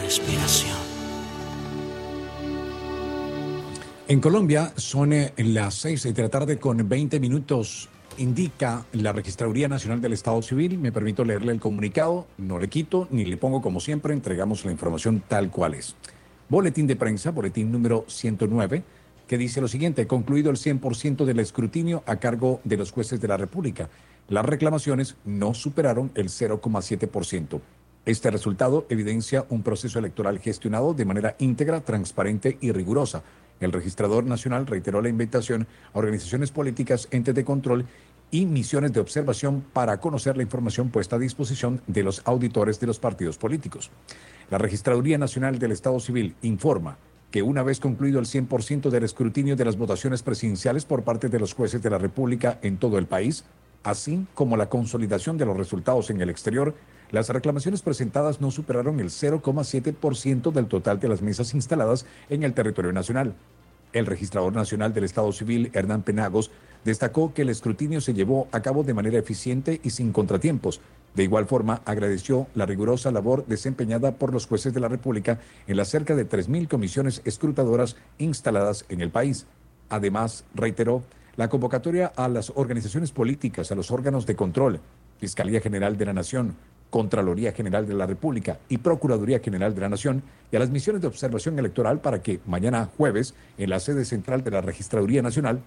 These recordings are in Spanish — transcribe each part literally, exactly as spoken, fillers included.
respiración. En Colombia son eh, las seis de la tarde con veinte minutos. Indica la Registraduría Nacional del Estado Civil. Me permito leerle el comunicado. No le quito ni le pongo como siempre. Entregamos la información tal cual es. Boletín de prensa, boletín número ciento nueve, que dice lo siguiente: concluido el cien por ciento del escrutinio a cargo de los jueces de la República. Las reclamaciones no superaron el cero coma siete por ciento. Este resultado evidencia un proceso electoral gestionado de manera íntegra, transparente y rigurosa. El registrador nacional reiteró la invitación a organizaciones políticas, entes de control y misiones de observación para conocer la información puesta a disposición de los auditores de los partidos políticos. La Registraduría Nacional del Estado Civil informa que una vez concluido el cien por ciento del escrutinio de las votaciones presidenciales por parte de los jueces de la República en todo el país, así como la consolidación de los resultados en el exterior, las reclamaciones presentadas no superaron el cero coma siete por ciento del total de las mesas instaladas en el territorio nacional. El registrador nacional del Estado Civil, Hernán Penagos, destacó que el escrutinio se llevó a cabo de manera eficiente y sin contratiempos. De igual forma, agradeció la rigurosa labor desempeñada por los jueces de la República en las cerca de tres mil comisiones escrutadoras instaladas en el país. Además, reiteró la convocatoria a las organizaciones políticas, a los órganos de control, Fiscalía General de la Nación, Contraloría General de la República y Procuraduría General de la Nación y a las misiones de observación electoral para que mañana jueves, en la sede central de la Registraduría Nacional,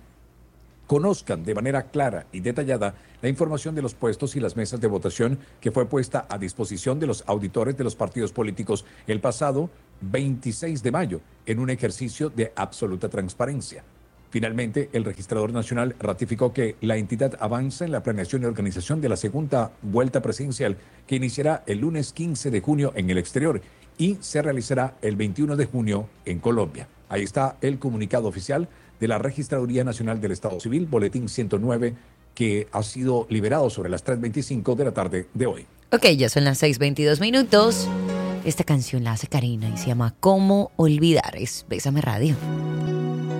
conozcan de manera clara y detallada la información de los puestos y las mesas de votación que fue puesta a disposición de los auditores de los partidos políticos el pasado veintiséis de mayo en un ejercicio de absoluta transparencia. Finalmente, el registrador nacional ratificó que la entidad avanza en la planeación y organización de la segunda vuelta presidencial que iniciará el lunes quince de junio en el exterior y se realizará el veintiuno de junio en Colombia. Ahí está el comunicado oficial de la Registraduría Nacional del Estado Civil, boletín ciento nueve, que ha sido liberado sobre las tres veinticinco de la tarde de hoy. Ok, ya son las seis veintidós minutos. Esta canción la hace Karina y se llama ¿Cómo olvidar? Es Bésame Radio.